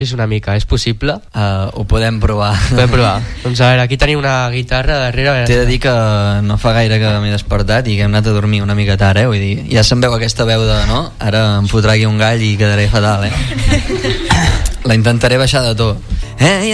És una mica, és possible? Ho podem provar. Podem provar. Doncs a veure, aquí tenim una guitarra darrere. T'he de dir que no fa gaire que m'he despertat i que hem anat a dormir una mica tard, vull dir, ja se'n veu aquesta veu de, no? Ara em fotrà aquí un gall i quedaré fatal, La intentaré baixar de to.